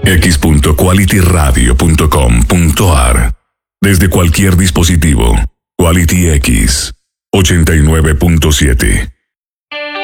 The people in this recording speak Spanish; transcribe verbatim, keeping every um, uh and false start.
x punto quality radio punto com punto a r. Desde cualquier dispositivo, Quality X ochenta y nueve punto siete.